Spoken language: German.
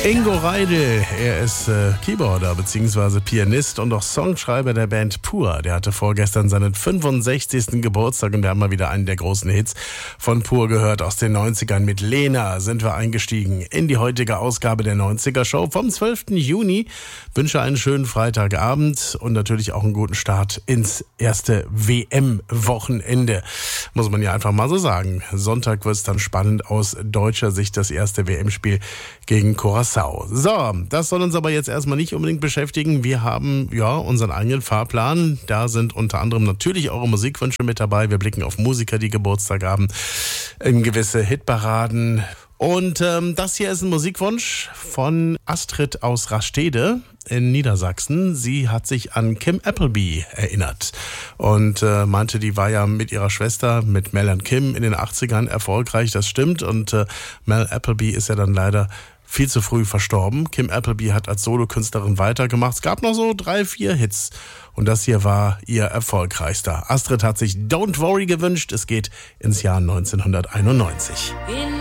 Ingo Reidl, er ist Keyboarder bzw. Pianist und auch Songschreiber der Band Pur. Der hatte vorgestern seinen 65. Geburtstag und wir haben mal wieder einen der großen Hits von Pur gehört. Aus den 90ern mit Lena sind wir eingestiegen in die heutige Ausgabe der 90er Show vom 12. Juni. Wünsche einen schönen Freitagabend und natürlich auch einen guten Start ins erste WM-Wochenende. Muss man ja einfach mal so sagen. Sonntag wird es dann spannend aus deutscher Sicht, das erste WM-Spiel gegen Curaçao. So, das soll uns aber jetzt erstmal nicht unbedingt beschäftigen. Wir haben ja unseren eigenen Fahrplan. Da sind unter anderem natürlich eure Musikwünsche mit dabei. Wir blicken auf Musiker, die Geburtstag haben, in gewisse Hitparaden. Und das hier ist ein Musikwunsch von Astrid aus Rastede in Niedersachsen. Sie hat sich an Kim Appleby erinnert und meinte, die war ja mit ihrer Schwester, mit Mel und Kim in den 80ern erfolgreich. Das stimmt und Mel Appleby ist ja dann leider viel zu früh verstorben. Kim Appleby hat als Solokünstlerin weitergemacht. Es gab noch so 3-4 Hits und das hier war ihr erfolgreichster. Astrid hat sich Don't Worry gewünscht. Es geht ins Jahr 1991.